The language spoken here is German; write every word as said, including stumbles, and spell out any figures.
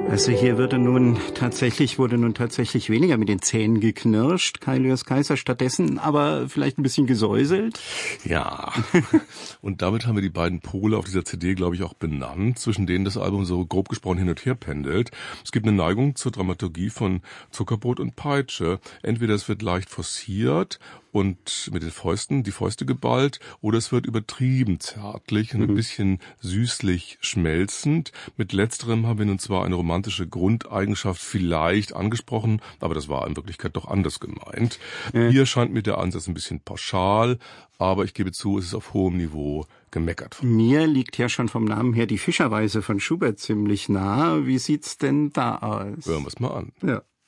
Also hier würde nun tatsächlich, wurde nun tatsächlich weniger mit den Zähnen geknirscht, Kai Lyoos Kaiser, stattdessen aber vielleicht ein bisschen gesäuselt. Ja, und damit haben wir die beiden Pole auf dieser C D, glaube ich, auch benannt, zwischen denen das Album so grob gesprochen hin und her pendelt. Es gibt eine Neigung zur Dramaturgie von Zuckerbrot und Peitsche. Entweder es wird leicht forciert und mit den Fäusten, die Fäuste geballt, oder es wird übertrieben zärtlich und ein bisschen süßlich schmelzend. Mit letzterem haben wir nun zwar eine romantische Grundeigenschaft vielleicht angesprochen, aber das war in Wirklichkeit doch anders gemeint. Äh. Hier scheint mir der Ansatz ein bisschen pauschal, aber ich gebe zu, es ist auf hohem Niveau gemeckert. Mir liegt ja schon vom Namen her die Fischerweise von Schubert ziemlich nah. Wie sieht's denn da aus? Hören wir es mal an. Ja.